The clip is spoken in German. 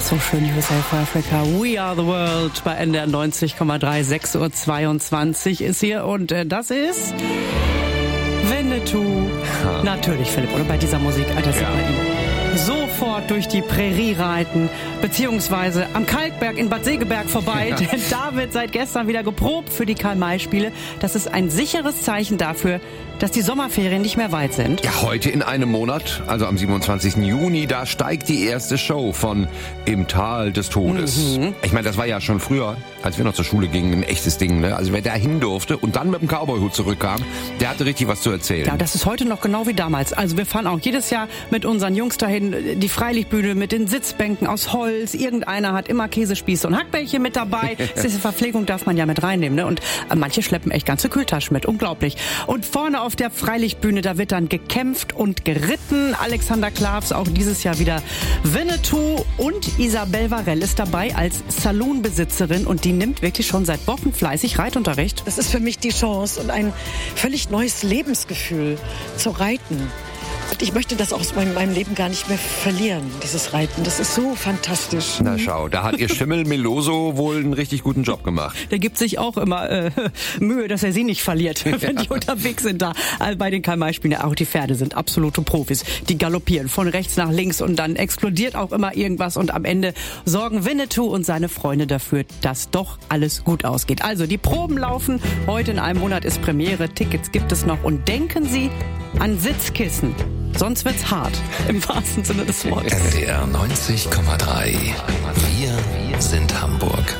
So schön, USA for Africa. We are the world bei NDR 90,3. 6:22 Uhr ist hier und das ist Winnetou. Ja. Natürlich, Philipp, oder bei dieser Musik, das sieht man ihn sofort durch die Prärie reiten, beziehungsweise am Kalkberg in Bad Segeberg vorbei, denn da wird seit gestern wieder geprobt für die Karl-May-Spiele. Das ist ein sicheres Zeichen dafür, dass die Sommerferien nicht mehr weit sind. Ja, heute in einem Monat, also am 27. Juni, da steigt die erste Show von Im Tal des Todes. Ich meine, das war ja schon früher, als wir noch zur Schule gingen, ein echtes Ding, ne? Also wer da hin durfte und dann mit dem Cowboy-Hut zurückkam, der hatte richtig was zu erzählen. Ja, das ist heute noch genau wie damals. Also wir fahren auch jedes Jahr mit unseren Jungs dahin, die Freilichtbühne mit den Sitzbänken aus Holz. Irgendeiner hat immer Käsespieße und Hackbällchen mit dabei. Diese Verpflegung darf man ja mit reinnehmen, ne? Und manche schleppen echt ganze Kühltaschen mit. Unglaublich. Und vorne auf der Freilichtbühne, da wird dann gekämpft und geritten. Alexander Klavs auch dieses Jahr wieder Winnetou und Isabelle Varell ist dabei als Saloonbesitzerin und die nimmt wirklich schon seit Wochen fleißig Reitunterricht. Das ist für mich die Chance und ein völlig neues Lebensgefühl zu reiten. Und ich möchte das aus meinem Leben gar nicht mehr verlieren, dieses Reiten. Das ist so fantastisch. Na schau, da hat ihr Schimmel Meloso wohl einen richtig guten Job gemacht. Der gibt sich auch immer Mühe, dass er sie nicht verliert, wenn die unterwegs sind da. Also bei den Karl-May-Spielen, auch die Pferde sind absolute Profis. Die galoppieren von rechts nach links und dann explodiert auch immer irgendwas. Und am Ende sorgen Winnetou und seine Freunde dafür, dass doch alles gut ausgeht. Also die Proben laufen. Heute in einem Monat ist Premiere. Tickets gibt es noch. Und denken Sie an Sitzkissen. Sonst wird's hart, im wahrsten Sinne des Wortes. NDR 90,3. Wir sind Hamburg.